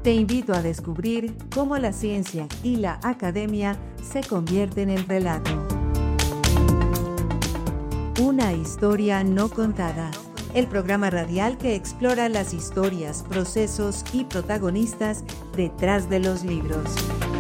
Te invito a descubrir cómo la ciencia y la academia se convierten en relato. Una historia no contada. El programa radial que explora las historias, procesos y protagonistas detrás de los libros.